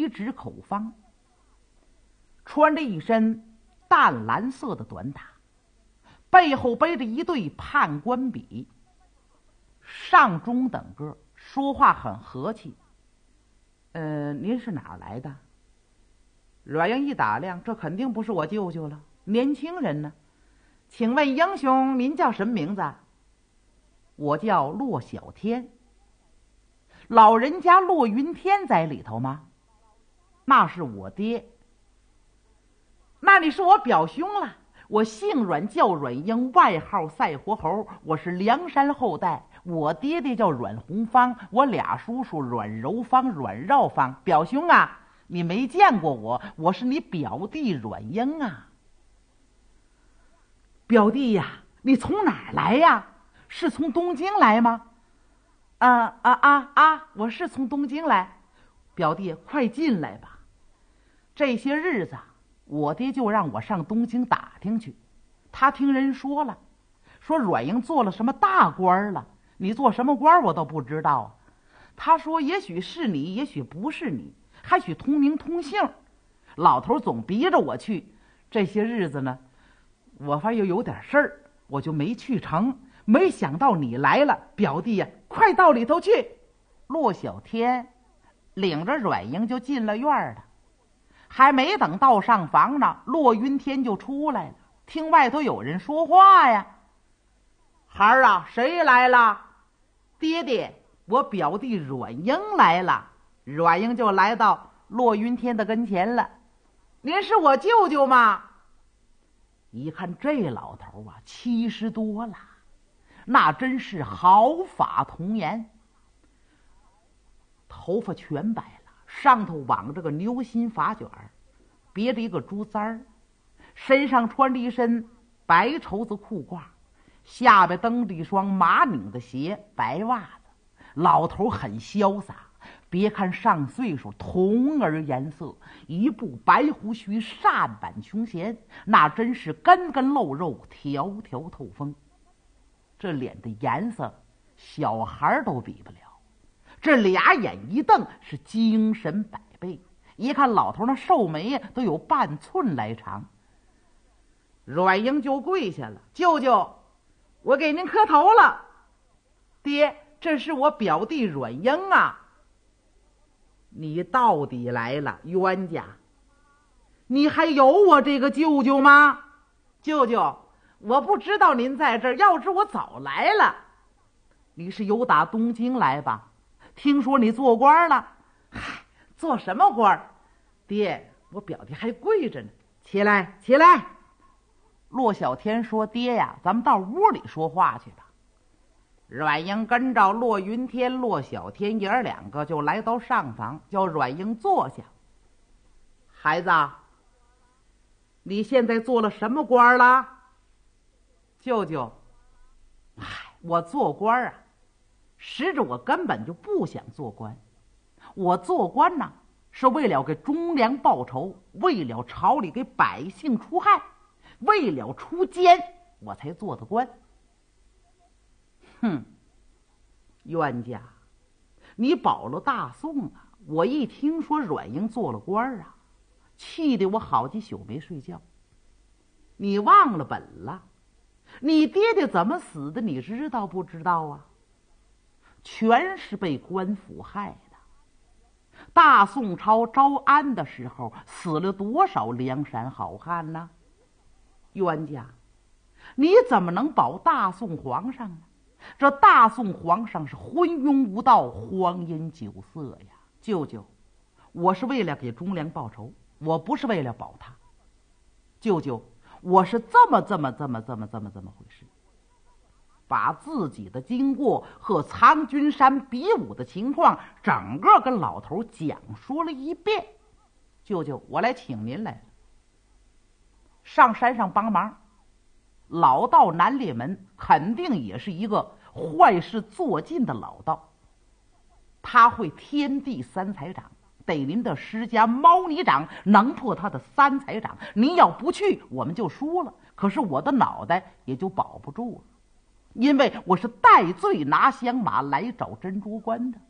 皮质口方，穿着一身淡蓝色的短打，背后背着一对判官笔，上中等个，说话很和气。您是哪儿来的？阮英一打量，这肯定不是我舅舅了，年轻人呢。请问英雄您叫什么名字？我叫骆小天。老人家骆云天在里头吗？那是我爹。那你是我表兄了。我姓阮，叫阮英，外号赛活猴，我是梁山后代。我爹爹叫阮红芳，我俩叔叔阮柔芳、阮绕芳。表兄啊，你没见过我，我是你表弟阮英啊。表弟呀，你从哪儿来呀？是从东京来吗？我是从东京来。表弟，快进来吧。这些日子我爹就让我上东京打听去，他听人说了，说阮英做了什么大官了。你做什么官我都不知道啊。他说也许是你，也许不是你，还许通名通姓。老头总逼着我去。这些日子呢，我反正又有点事儿，我就没去成。没想到你来了，表弟呀，快到里头去。骆小天领着阮英就进了院了。还没等到上房呢，骆云天就出来了，听外头有人说话呀。孩儿啊，谁来了？爹爹，我表弟阮英来了。阮英就来到骆云天的跟前了。您是我舅舅吗？一看这老头啊，70多了，那真是毫发童颜，头发全白了，上头绑着个牛心发卷，别着一个珠簪儿，身上穿着一身白绸子裤褂，下边蹬着一双马拧的鞋，白袜子。老头很潇洒，别看上岁数，童儿颜色，一部白胡须，扇板琼弦，那真是根根露肉，条条透风。这脸的颜色小孩都比不了，这俩眼一瞪是精神百倍，一看老头那瘦眉都有半寸来长。阮英就跪下了：舅舅，我给您磕头了。爹，这是我表弟阮英啊。你到底来了，冤家！你还有我这个舅舅吗？舅舅，我不知道您在这儿，要知我早来了。你是由打东京来吧？听说你做官了。嗨，做什么官？爹，我表弟还跪着呢。起来，起来。骆小天说：爹呀，咱们到屋里说话去吧。阮英跟着骆云天、骆小天爷儿两个就来到上房，叫阮英坐下。孩子，你现在做了什么官了？舅舅，我做官啊，实质我根本就不想做官。我做官呢，是为了给忠良报仇，为了朝里给百姓除害，为了出奸，我才做的官。哼，冤家，你保了大宋啊！我一听说阮英做了官啊，气得我好几宿没睡觉。你忘了本了？你爹爹怎么死的？你知道不知道啊？全是被官府害的。大宋朝招安的时候，死了多少梁山好汉呢？冤家，你怎么能保大宋皇上呢？这大宋皇上是昏庸无道，荒淫酒色呀！舅舅，我是为了给忠良报仇，我不是为了保他。舅舅，我是这么回事。把自己的经过和苍君山比武的情况整个跟老头讲说了一遍。舅舅，我来请您来了。上山上帮忙，老道南烈门肯定也是一个坏事做尽的老道，他会天地三才掌，得您的施家猫泥掌能破他的三才掌。您要不去，我们就输了，可是我的脑袋也就保不住了，因为我是带罪拿降马来找珍珠关的。